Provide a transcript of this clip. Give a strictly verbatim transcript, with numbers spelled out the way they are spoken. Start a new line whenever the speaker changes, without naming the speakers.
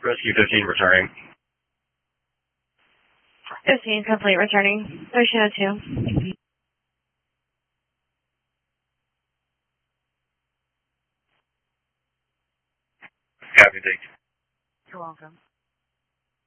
Rescue fifteen returning.
fifteen complete returning. thirteen oh two.
Copy, thank you.
You're welcome.